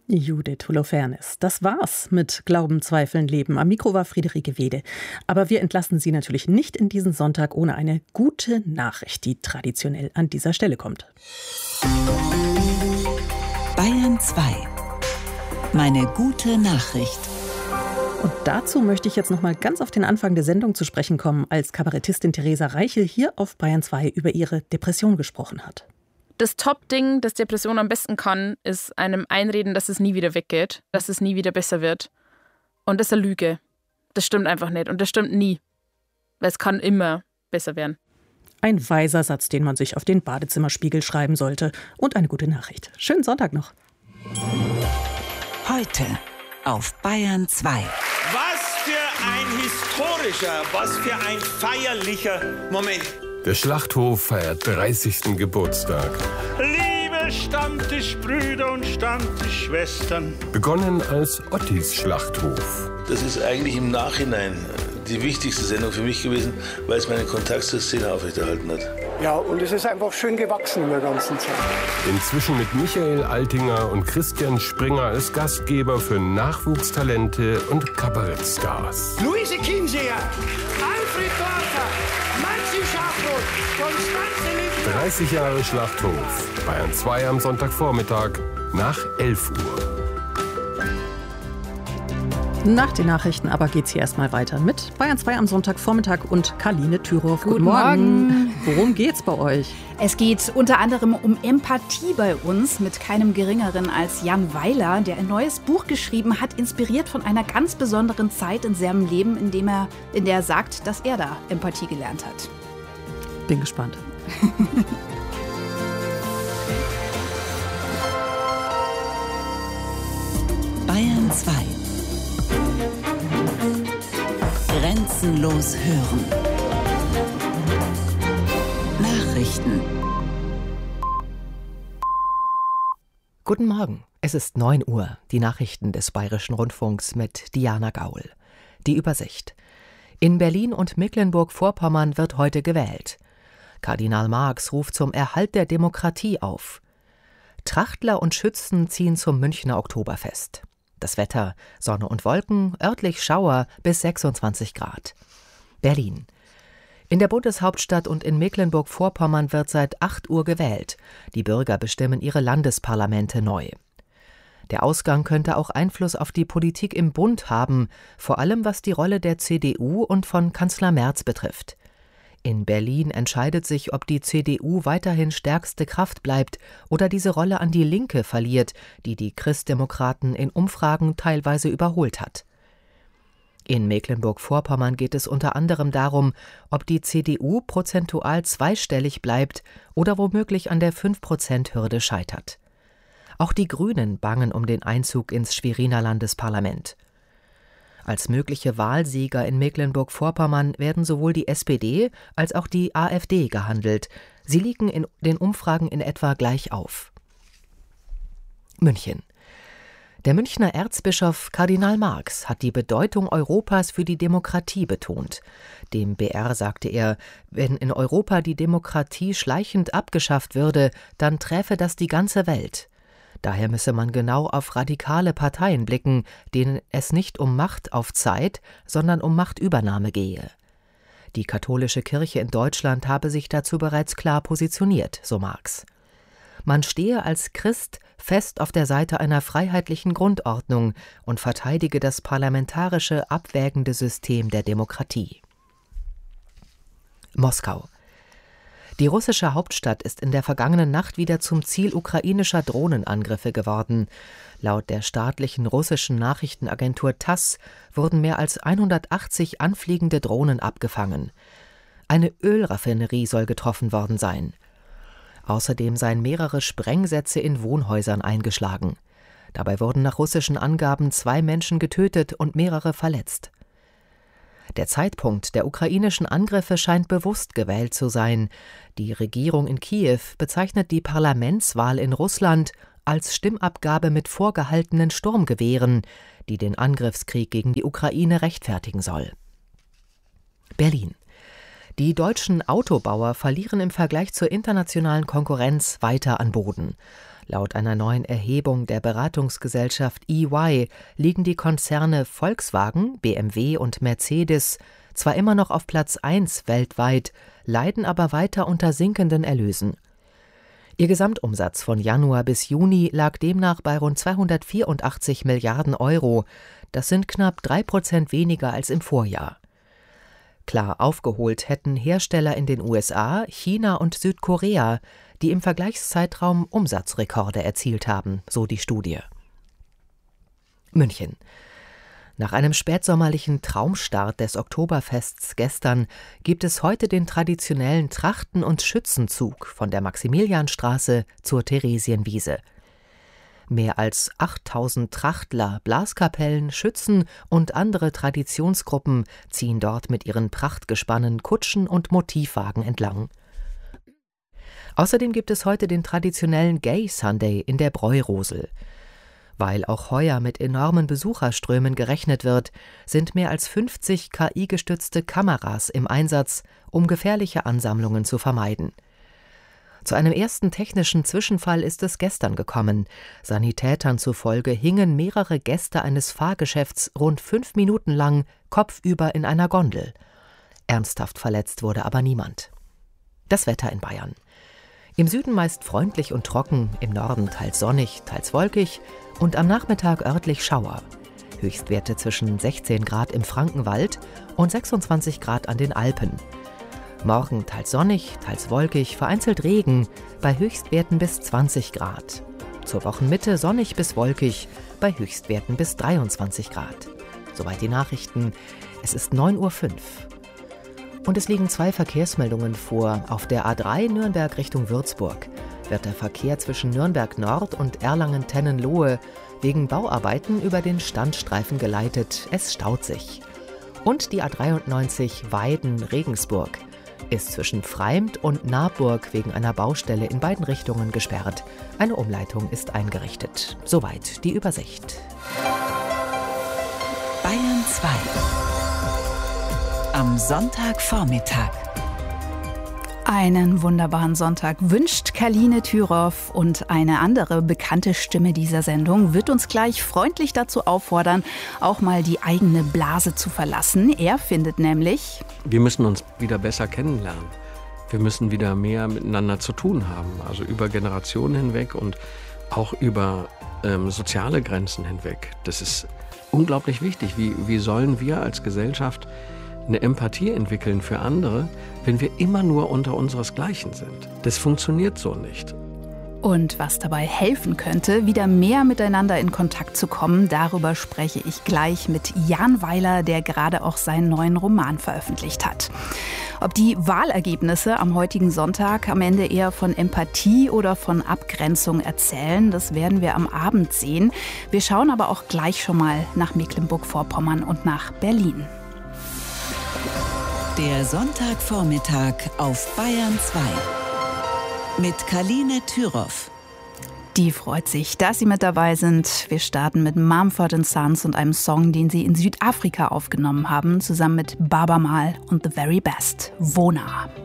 Judith Holofernes. Das war's mit Glauben, Zweifeln, Leben. Am Mikro war Friederike Wede. Aber wir entlassen Sie natürlich nicht in diesen Sonntag ohne eine gute Nachricht, die traditionell an dieser Stelle kommt. Bayern 2. Meine gute Nachricht. Und dazu möchte ich jetzt noch mal ganz auf den Anfang der Sendung zu sprechen kommen, als Kabarettistin Theresa Reichel hier auf Bayern 2 über ihre Depression gesprochen hat. Das Top-Ding, das Depression am besten kann, ist einem einreden, dass es nie wieder weggeht, dass es nie wieder besser wird. Und das ist eine Lüge. Das stimmt einfach nicht und das stimmt nie. Weil es kann immer besser werden. Ein weiser Satz, den man sich auf den Badezimmerspiegel schreiben sollte. Und eine gute Nachricht. Schönen Sonntag noch. Heute auf Bayern 2. Was für ein historischer, was für ein feierlicher Moment. Der Schlachthof feiert 30. Geburtstag. Liebe Stammtischbrüder und Stammtischschwestern. Begonnen als Ottis Schlachthof. Das ist eigentlich im Nachhinein die wichtigste Sendung für mich gewesen, weil es meinen Kontakt zur Szene aufrechterhalten hat. Ja, und es ist einfach schön gewachsen in der ganzen Zeit. Inzwischen mit Michael Altinger und Christian Springer als Gastgeber für Nachwuchstalente und Kabarettstars. Luise Kinseer, Alfred Dorfer, Manzi Schafroth, Konstanze Lippmann. 30 Jahre Schlachthof. Bayern 2 am Sonntagvormittag nach 11 Uhr. Nach den Nachrichten aber geht's hier erstmal weiter mit Bayern 2 am Sonntagvormittag und Karline Thürow. Guten Morgen. Worum geht's bei euch? Es geht unter anderem um Empathie bei uns mit keinem Geringeren als Jan Weiler, der ein neues Buch geschrieben hat, inspiriert von einer ganz besonderen Zeit in seinem Leben, in der er sagt, dass er da Empathie gelernt hat. Bin gespannt. Bayern 2. Grenzenlos hören. Nachrichten. Guten Morgen, es ist 9 Uhr. Die Nachrichten des Bayerischen Rundfunks mit Diana Gaul. Die Übersicht. In Berlin und Mecklenburg-Vorpommern wird heute gewählt. Kardinal Marx ruft zum Erhalt der Demokratie auf. Trachtler und Schützen ziehen zum Münchner Oktoberfest. Das Wetter: Sonne und Wolken, örtlich Schauer bis 26 Grad. Berlin. In der Bundeshauptstadt und in Mecklenburg-Vorpommern wird seit 8 Uhr gewählt. Die Bürger bestimmen ihre Landesparlamente neu. Der Ausgang könnte auch Einfluss auf die Politik im Bund haben, vor allem was die Rolle der CDU und von Kanzler Merz betrifft. In Berlin entscheidet sich, ob die CDU weiterhin stärkste Kraft bleibt oder diese Rolle an die Linke verliert, die die Christdemokraten in Umfragen teilweise überholt hat. In Mecklenburg-Vorpommern geht es unter anderem darum, ob die CDU prozentual zweistellig bleibt oder womöglich an der 5%-Hürde scheitert. Auch die Grünen bangen um den Einzug ins Schweriner Landesparlament. Als mögliche Wahlsieger in Mecklenburg-Vorpommern werden sowohl die SPD als auch die AfD gehandelt. Sie liegen in den Umfragen in etwa gleich auf. München. Der Münchner Erzbischof Kardinal Marx hat die Bedeutung Europas für die Demokratie betont. Dem BR sagte er, wenn in Europa die Demokratie schleichend abgeschafft würde, dann träfe das die ganze Welt. Daher müsse man genau auf radikale Parteien blicken, denen es nicht um Macht auf Zeit, sondern um Machtübernahme gehe. Die katholische Kirche in Deutschland habe sich dazu bereits klar positioniert, so Marx. Man stehe als Christ fest auf der Seite einer freiheitlichen Grundordnung und verteidige das parlamentarische, abwägende System der Demokratie. Moskau. Die russische Hauptstadt ist in der vergangenen Nacht wieder zum Ziel ukrainischer Drohnenangriffe geworden. Laut der staatlichen russischen Nachrichtenagentur TASS wurden mehr als 180 anfliegende Drohnen abgefangen. Eine Ölraffinerie soll getroffen worden sein. Außerdem seien mehrere Sprengsätze in Wohnhäusern eingeschlagen. Dabei wurden nach russischen Angaben 2 Menschen getötet und mehrere verletzt. Der Zeitpunkt der ukrainischen Angriffe scheint bewusst gewählt zu sein. Die Regierung in Kiew bezeichnet die Parlamentswahl in Russland als Stimmabgabe mit vorgehaltenen Sturmgewehren, die den Angriffskrieg gegen die Ukraine rechtfertigen soll. Berlin. Die deutschen Autobauer verlieren im Vergleich zur internationalen Konkurrenz weiter an Boden. Laut einer neuen Erhebung der Beratungsgesellschaft EY liegen die Konzerne Volkswagen, BMW und Mercedes zwar immer noch auf Platz 1 weltweit, leiden aber weiter unter sinkenden Erlösen. Ihr Gesamtumsatz von Januar bis Juni lag demnach bei rund 284 Milliarden Euro. Das sind knapp 3% weniger als im Vorjahr. Klar aufgeholt hätten Hersteller in den USA, China und Südkorea, die im Vergleichszeitraum Umsatzrekorde erzielt haben, so die Studie. München. Nach einem spätsommerlichen Traumstart des Oktoberfests gestern gibt es heute den traditionellen Trachten- und Schützenzug von der Maximilianstraße zur Theresienwiese. Mehr als 8000 Trachtler, Blaskapellen, Schützen und andere Traditionsgruppen ziehen dort mit ihren Prachtgespannen, Kutschen und Motivwagen entlang. Außerdem gibt es heute den traditionellen Gay Sunday in der Bräurosel. Weil auch heuer mit enormen Besucherströmen gerechnet wird, sind mehr als 50 KI-gestützte Kameras im Einsatz, um gefährliche Ansammlungen zu vermeiden. Zu einem ersten technischen Zwischenfall ist es gestern gekommen. Sanitätern zufolge hingen mehrere Gäste eines Fahrgeschäfts rund 5 Minuten lang kopfüber in einer Gondel. Ernsthaft verletzt wurde aber niemand. Das Wetter in Bayern. Im Süden meist freundlich und trocken, im Norden teils sonnig, teils wolkig und am Nachmittag örtlich Schauer. Höchstwerte zwischen 16 Grad im Frankenwald und 26 Grad an den Alpen. Morgen teils sonnig, teils wolkig, vereinzelt Regen, bei Höchstwerten bis 20 Grad. Zur Wochenmitte sonnig bis wolkig, bei Höchstwerten bis 23 Grad. Soweit die Nachrichten. Es ist 9:05 Uhr. Und es liegen 2 Verkehrsmeldungen vor. Auf der A3 Nürnberg Richtung Würzburg wird der Verkehr zwischen Nürnberg Nord und Erlangen-Tennenlohe wegen Bauarbeiten über den Standstreifen geleitet. Es staut sich. Und die A93 Weiden-Regensburg ist zwischen Freimd und Naburg wegen einer Baustelle in beiden Richtungen gesperrt. Eine Umleitung ist eingerichtet. Soweit die Übersicht. Bayern 2 am Sonntagvormittag. Einen wunderbaren Sonntag wünscht Kaline Thüroff, und eine andere bekannte Stimme dieser Sendung wird uns gleich freundlich dazu auffordern, auch mal die eigene Blase zu verlassen. Er findet nämlich: Wir müssen uns wieder besser kennenlernen. Wir müssen wieder mehr miteinander zu tun haben, also über Generationen hinweg und auch über soziale Grenzen hinweg. Das ist unglaublich wichtig. Wie sollen wir als Gesellschaft eine Empathie entwickeln für andere, wenn wir immer nur unter unseresgleichen sind? Das funktioniert so nicht. Und was dabei helfen könnte, wieder mehr miteinander in Kontakt zu kommen, darüber spreche ich gleich mit Jan Weiler, der gerade auch seinen neuen Roman veröffentlicht hat. Ob die Wahlergebnisse am heutigen Sonntag am Ende eher von Empathie oder von Abgrenzung erzählen, das werden wir am Abend sehen. Wir schauen aber auch gleich schon mal nach Mecklenburg-Vorpommern und nach Berlin. Der Sonntagvormittag auf Bayern 2 mit Kaline Thüroff. Die freut sich, dass Sie mit dabei sind. Wir starten mit Mumford & Sons und einem Song, den sie in Südafrika aufgenommen haben, zusammen mit Baba Mal und The Very Best, Wona.